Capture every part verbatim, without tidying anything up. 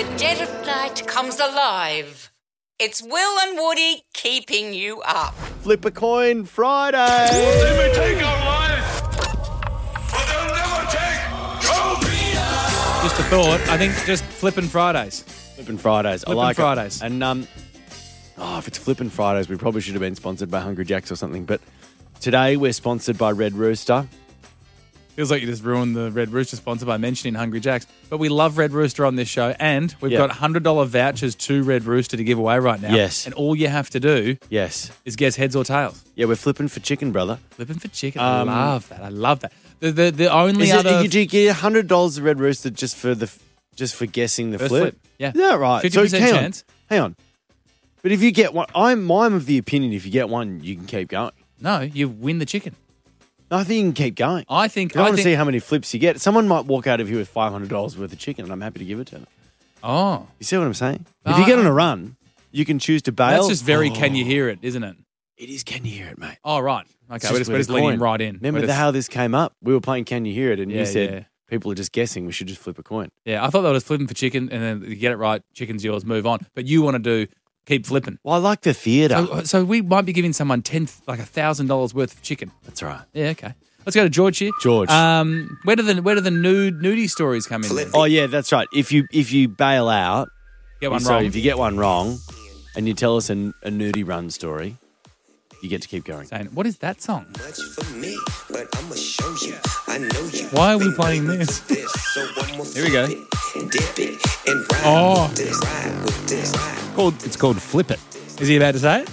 the dead of night comes alive. It's Will and Woody keeping you up. Flip a coin Friday. They may take our lives, but they'll never take your freedom. Just a thought. I think just flipping Fridays. Flipping Fridays. Flippin' I like Fridays. it. And um, oh, if it's Flipping Fridays, we probably should have been sponsored by Hungry Jacks or something. But today we're sponsored by Red Rooster. Feels like you just ruined the Red Rooster sponsor by mentioning Hungry Jacks. But we love Red Rooster on this show, and we've Yeah. got one hundred dollars vouchers to Red Rooster to give away right now. Yes. And all you have to do Yes. is guess heads or tails. Yeah, we're flipping for chicken, brother. Flipping for chicken. Um, I love that. I love that. The the, the only Is it, other... you, do you get one hundred dollars to Red Rooster just for the just for guessing the First flip? flip, yeah. Is that right? fifty percent hang on, chance. Hang on. But if you get one, I'm, I'm of the opinion if you get one, you can keep going. No, you win the chicken. No, I think you can keep going. I think... I, I want to think see how many flips you get. Someone might walk out of here with five hundred dollars worth of chicken, and I'm happy to give it to them. Oh. You see what I'm saying? Uh, if you get on a run, you can choose to bail. That's just very Oh. can you hear it, isn't it? It is Can You Hear It, mate. Oh, right. Okay, It's we're just, with we're just a leading coin. right in. Remember We're the, just- how this came up? We were playing Can You Hear It, and Yeah, you said yeah. people are just guessing. We should just flip a coin. Yeah, I thought they were just flipping for chicken, and then you get it right, chicken's yours, move on. But you want to do keep flipping. Well, I like the theatre. So, so we might be giving someone ten, like a thousand dollars worth of chicken. That's right. Yeah, okay. Let's go to George here. George. um, where do the where do the nude nudie stories come in? Oh yeah, that's right. If you if you bail out, Get one so wrong. if you get one wrong, and you tell us a, a nudie run story, you get to keep going. Saying, what is that song? Much for me, but I'ma show you. I know you. Why are we playing this? Here we go. Dip it and ride Oh. with this, ride with this, ride. Called it's called Flip It. Is he about to say it?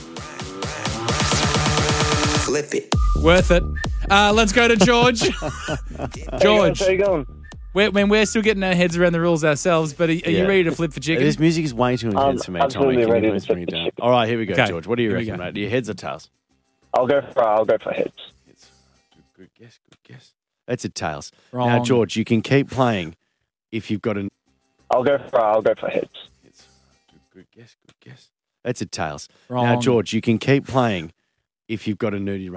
Flip it. Worth it. Uh, let's go to George. George, How you going? we're, I mean, we're still getting our heads around the rules ourselves, but are, are Yeah. you ready to flip for chicken? This music is way too intense for me. Tommy. absolutely Can you ready to please flip bring it the down? chicken. All right, here we go, Okay, George. What do you here we reckon, go. mate? Your heads or tails? I'll go for I'll go for heads. It's good, good guess. Good guess. That's a tails. Now, Wrong. George, you can keep playing if you've got an. I'll go for I'll go for heads. It's good, good guess. Good guess. That's a tails. Now, Wrong. George, you can keep playing if you've got a nudie run.